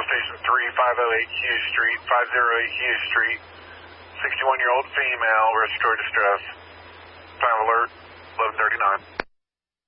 Station 3, 508 Hughes Street, 508 Hughes Street. 61-year-old female, respiratory distress.